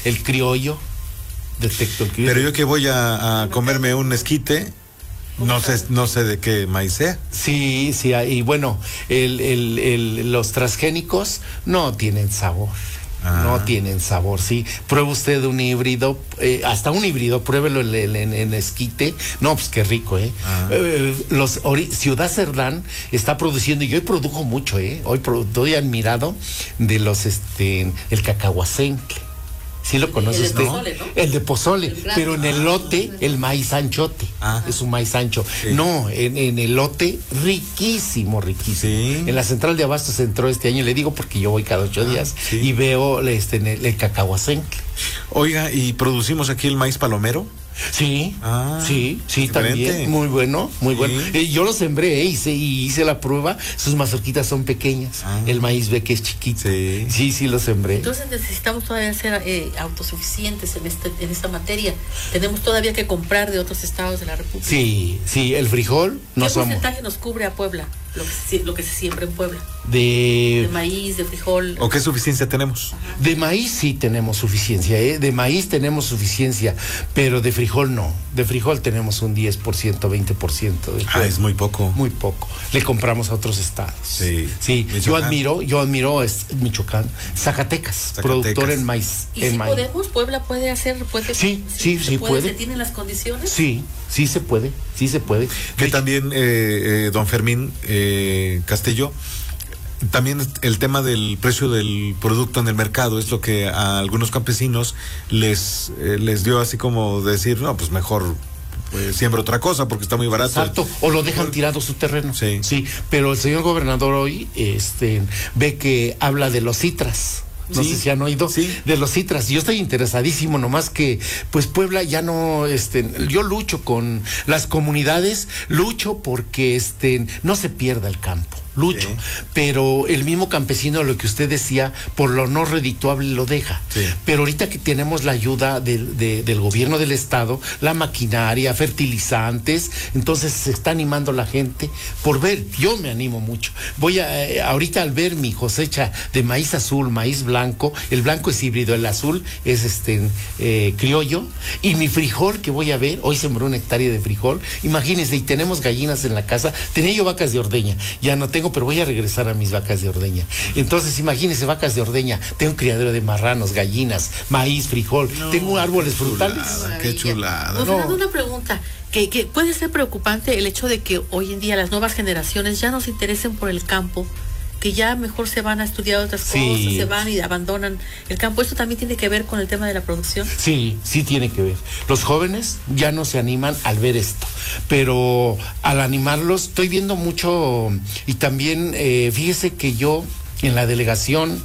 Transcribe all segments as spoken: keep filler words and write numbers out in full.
el criollo, detecto el criollo. Pero yo que voy a, a comerme un esquite, no sé, no sé de qué maíz sea. Sí, sí, y bueno, el, el, el, los transgénicos no tienen sabor. Ah. No tienen sabor, sí. Prueba usted un híbrido, eh, hasta un híbrido, pruébelo en, en, en, en esquite. No, pues qué rico, ¿eh? Ah. eh los ori Ciudad Cerdán está produciendo, y hoy produjo mucho, ¿eh? Hoy estoy admirado de los, este, el cacahuacencle. ¿Sí lo conoce el usted? De pozole, ¿no? El de pozole, el pero en el lote, el maíz anchote. Ah. Es un maíz ancho. Sí. No, en, en el lote, riquísimo, riquísimo. Sí. En la central de abastos entró este año, le digo porque yo voy cada ocho ah, días sí. y veo este, en el, el cacahuacencle. Oiga, ¿y producimos aquí el maíz palomero? Sí, ah, sí, sí, diferente. También, muy bueno, muy sí. bueno. Eh, yo lo sembré, eh, hice, y hice la prueba, sus mazorquitas son pequeñas, ah. el maíz ve que es chiquito. Sí, sí, sí lo sembré. Entonces necesitamos todavía ser eh, autosuficientes en, este, en esta materia. Tenemos todavía que comprar de otros estados de la República. Sí, sí, el frijol no ¿Qué somos. ¿Qué porcentaje nos cubre a Puebla? Lo que, se, lo que se siembra en Puebla. De... de maíz, de frijol. ¿O qué suficiencia tenemos? Ajá. De maíz sí tenemos suficiencia, ¿eh? De maíz tenemos suficiencia, pero de frijol no. De frijol tenemos un diez por ciento, veinte por ciento. De ah, es muy poco. Muy poco. Le compramos a otros estados. Sí. Sí, Michoacán. yo admiro, yo admiro es Michoacán, Zacatecas, Zacatecas. productor en maíz. ¿Y en si maíz. podemos? ¿Puebla puede hacer? Puede, sí, sí, sí puede, puede. ¿Se tienen las condiciones? Sí, sí se puede, sí se puede. Que de también, eh, eh, don Fermín eh, Castillo, también el tema del precio del producto en el mercado es lo que a algunos campesinos les, eh, les dio así como decir, no, pues mejor pues, siembra otra cosa porque está muy barato. Exacto, o lo dejan tirado su terreno. Sí. Sí, pero el señor gobernador hoy este, ve que habla de los citras. No sí, sé si han oído sí. de los citras. Yo estoy interesadísimo, nomás que, pues Puebla ya no, este, yo lucho con las comunidades, lucho porque este, no se pierda el campo. Lucho, sí. pero el mismo campesino, lo que usted decía, por lo no redituable lo deja. Sí. Pero ahorita que tenemos la ayuda del, de, del gobierno del estado, la maquinaria, fertilizantes, entonces se está animando la gente por ver. Yo me animo mucho. Voy a, eh, ahorita al ver mi cosecha de maíz azul, maíz blanco, el blanco es híbrido, el azul es este eh, criollo, y mi frijol que voy a ver, hoy sembré una hectárea de frijol, imagínense, y tenemos gallinas en la casa, tenía yo vacas de ordeña, ya no tengo, pero voy a regresar a mis vacas de ordeña. Entonces, imagínense, vacas de ordeña, tengo un criadero de marranos, gallinas, maíz, frijol, no, tengo árboles qué frutales. Chulada, qué chulada. No, Fernando, una pregunta, que, que puede ser preocupante el hecho de que hoy en día las nuevas generaciones ya no se interesen por el campo, que ya mejor se van a estudiar otras sí. cosas, se van y abandonan el campo. ¿Esto también tiene que ver con el tema de la producción? Sí, sí tiene que ver. Los jóvenes ya no se animan al ver esto, pero al animarlos, estoy viendo mucho, y también eh, fíjese que yo en la delegación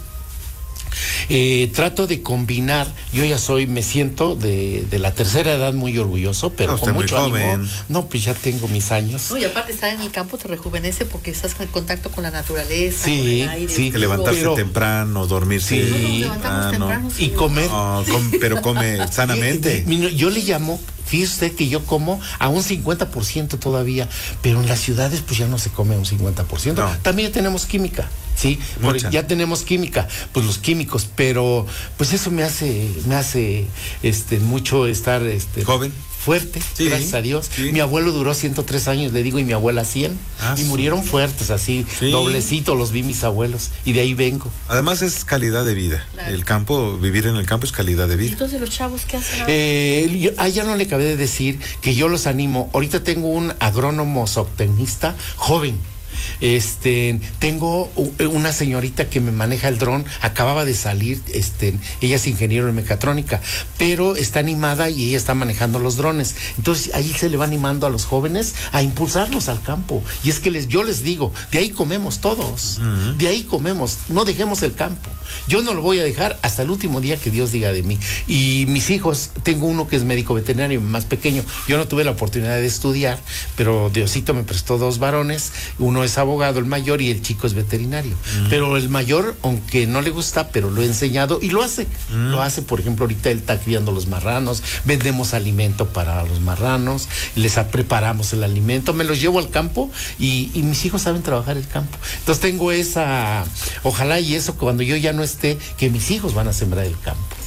Eh, trato de combinar, yo ya soy, me siento de, de la tercera edad muy orgulloso, pero no, con mucho ánimo. No, pues ya tengo mis años. No, y aparte estar en el campo te rejuvenece porque estás en contacto con la naturaleza, sí, con el aire. Sí, que levantarse pero, temprano, dormirse. Sí, no, ah, temprano, no. Sí. Y comer. No, com, pero come sanamente. Yo le llamo, fíjese usted que yo como a un cincuenta por ciento todavía, pero en las ciudades pues ya no se come a un cincuenta por ciento. No. También ya tenemos química. Sí, ya tenemos química, pues los químicos, pero pues eso me hace, me hace este mucho estar este joven, fuerte, sí, gracias a Dios. Sí. Mi abuelo duró ciento tres años, le digo, y mi abuela cien, ah, y murieron fuertes, así, sí. doblecito los vi mis abuelos, y de ahí vengo. Además es calidad de vida, claro. El campo, vivir en el campo es calidad de vida. Entonces los chavos, ¿qué hacen? Eh, yo, ah, ya no le acabé de decir que yo los animo, ahorita tengo un agrónomo zootecnista joven. Este, tengo una señorita que me maneja el dron, acababa de salir, este, ella es ingeniero en mecatrónica, pero está animada y ella está manejando los drones. Entonces ahí se le va animando a los jóvenes a impulsarlos al campo. Y es que les, yo les digo, de ahí comemos todos, uh-huh. de ahí comemos, no dejemos el campo. Yo no lo voy a dejar hasta el último día que Dios diga de mí. Y mis hijos, tengo uno que es médico veterinario, más pequeño. Yo no tuve la oportunidad de estudiar, pero Diosito me prestó dos varones. Uno es abogado, el mayor, y el chico es veterinario. Mm. Pero el mayor, aunque no le gusta, pero lo he enseñado y lo hace. Mm. Lo hace, por ejemplo, ahorita él está criando los marranos, vendemos alimento para los marranos, les preparamos el alimento, me los llevo al campo y, y mis hijos saben trabajar el campo. Entonces tengo esa, ojalá y eso, cuando yo ya no esté, que mis hijos van a sembrar el campo.